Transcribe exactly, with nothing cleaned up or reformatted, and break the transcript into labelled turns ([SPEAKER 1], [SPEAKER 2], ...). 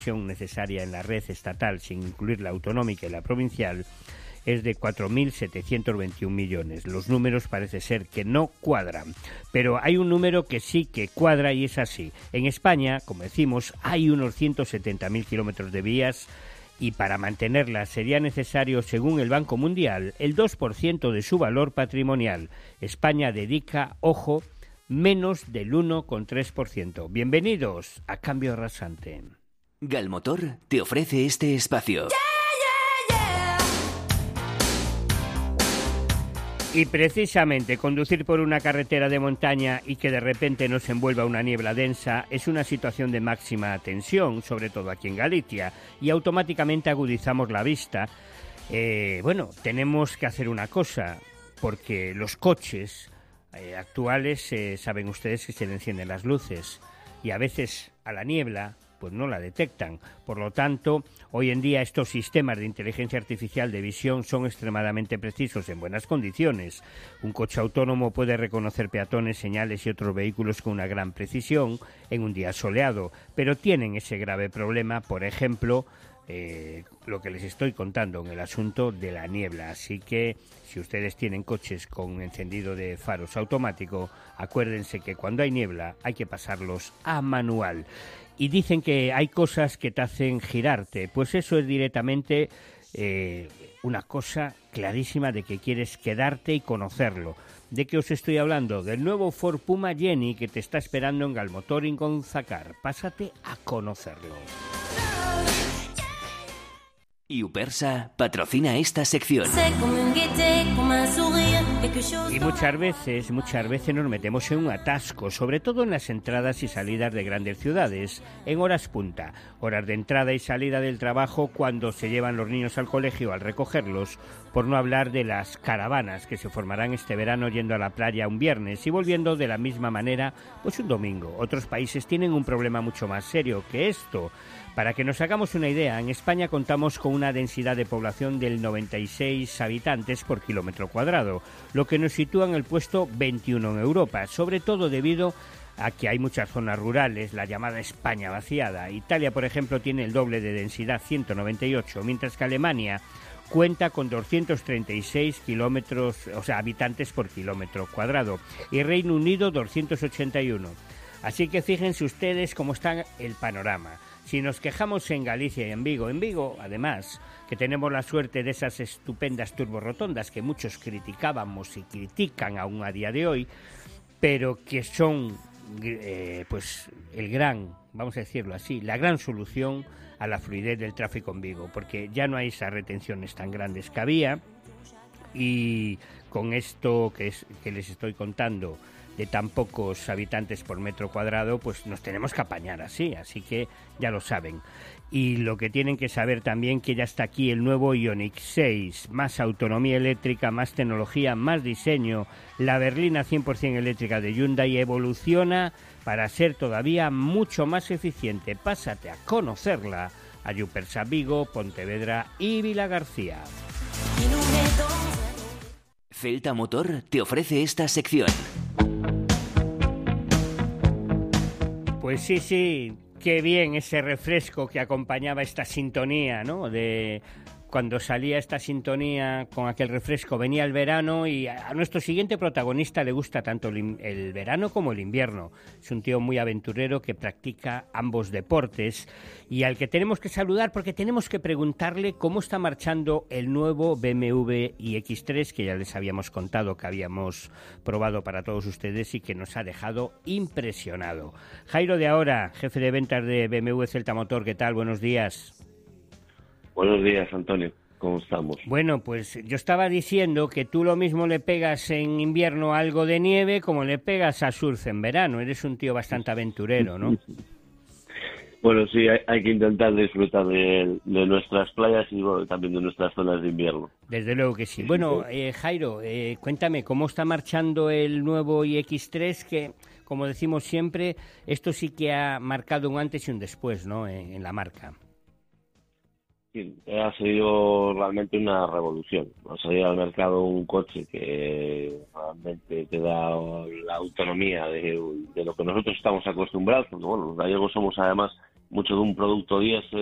[SPEAKER 1] necesaria en la red estatal, sin incluir la autonómica y la provincial, es de cuatro mil setecientos veintiún millones. Los números parece ser que no cuadran, pero hay un número que sí que cuadra y es así. En España, como decimos, hay unos ciento setenta mil kilómetros de vías y para mantenerlas sería necesario, según el Banco Mundial, el dos por ciento de su valor patrimonial. España dedica, ojo, menos del uno coma tres por ciento. Bienvenidos a Cambio Rasante.
[SPEAKER 2] Galmotor te ofrece este espacio.
[SPEAKER 1] Y precisamente conducir por una carretera de montaña y que de repente nos envuelva una niebla densa es una situación de máxima tensión, sobre todo aquí en Galicia, y automáticamente agudizamos la vista. Eh, bueno, tenemos que hacer una cosa, porque los coches eh, actuales, eh, saben ustedes que se le encienden las luces, y a veces a la niebla pues no la detectan. Por lo tanto, hoy en día estos sistemas de inteligencia artificial de visión son extremadamente precisos en buenas condiciones. Un coche autónomo puede reconocer peatones, señales y otros vehículos con una gran precisión en un día soleado, pero tienen ese grave problema, por ejemplo, eh, lo que les estoy contando en el asunto de la niebla. Así que, si ustedes tienen coches con encendido de faros automático, acuérdense que cuando hay niebla hay que pasarlos a manual. Y dicen que hay cosas que te hacen girarte, pues eso es directamente eh, una cosa clarísima de que quieres quedarte y conocerlo. ¿De qué os estoy hablando? Del nuevo Ford Puma Jenny que te está esperando en Galmotor en Gonzacar. Pásate a conocerlo.
[SPEAKER 2] Y Upersa patrocina esta sección.
[SPEAKER 1] Y muchas veces, muchas veces nos metemos en un atasco, sobre todo en las entradas y salidas de grandes ciudades, en horas punta, horas de entrada y salida del trabajo cuando se llevan los niños al colegio al recogerlos, por no hablar de las caravanas que se formarán este verano yendo a la playa un viernes y volviendo de la misma manera pues un domingo. Otros países tienen un problema mucho más serio que esto. Para que nos hagamos una idea, en España contamos con una densidad de población del noventa y seis habitantes por kilómetro cuadrado, lo que nos sitúa en el puesto veintiuno en Europa, sobre todo debido a que hay muchas zonas rurales, la llamada España vaciada. Italia, por ejemplo, tiene el doble de densidad, ciento noventa y ocho, mientras que Alemania cuenta con doscientos treinta y seis kilómetros, o sea, habitantes por kilómetro cuadrado, y Reino Unido doscientos ochenta y uno. Así que fíjense ustedes cómo está el panorama. Si nos quejamos en Galicia y en Vigo, en Vigo, además, que tenemos la suerte de esas estupendas turborotondas que muchos criticábamos y critican aún a día de hoy, pero que son, eh, pues, el gran, vamos a decirlo así, la gran solución a la fluidez del tráfico en Vigo, porque ya no hay esas retenciones tan grandes que había, y con esto que, es, que les estoy contando, de tan pocos habitantes por metro cuadrado, pues nos tenemos que apañar así, así que ya lo saben. Y lo que tienen que saber también que ya está aquí el nuevo Ioniq seis, más autonomía eléctrica, más tecnología, más diseño. La berlina cien por ciento eléctrica de Hyundai evoluciona para ser todavía mucho más eficiente. Pásate a conocerla a Upersa Vigo, Pontevedra y Vilagarcía.
[SPEAKER 2] Celta Motor te ofrece esta sección.
[SPEAKER 1] Pues sí, sí, qué bien ese refresco que acompañaba esta sintonía, ¿no? De cuando salía esta sintonía con aquel refresco, venía el verano y a nuestro siguiente protagonista le gusta tanto el, el verano como el invierno. Es un tío muy aventurero que practica ambos deportes y al que tenemos que saludar porque tenemos que preguntarle cómo está marchando el nuevo B M W i X tres, que ya les habíamos contado que habíamos probado para todos ustedes y que nos ha dejado impresionado. Jairo de Ahora, jefe de ventas de B M W Celta Motor, ¿qué tal? Buenos días.
[SPEAKER 3] Buenos días, Antonio. ¿Cómo estamos?
[SPEAKER 1] Bueno, pues yo estaba diciendo que tú lo mismo le pegas en invierno algo de nieve como le pegas a surf en verano. Eres un tío bastante aventurero, ¿no?
[SPEAKER 3] Bueno, sí, hay, hay que intentar disfrutar de, de nuestras playas y bueno, también de nuestras zonas de invierno.
[SPEAKER 1] Desde luego que sí. Bueno, eh, Jairo, eh, cuéntame, ¿cómo está marchando el nuevo i equis tres? Que, como decimos siempre, esto sí que ha marcado un antes y un después, ¿no?, en, en la marca.
[SPEAKER 3] Sí, ha sido realmente una revolución. Ha salido al mercado un coche que realmente te da la autonomía de, de lo que nosotros estamos acostumbrados, porque bueno, los gallegos somos además mucho de un producto diésel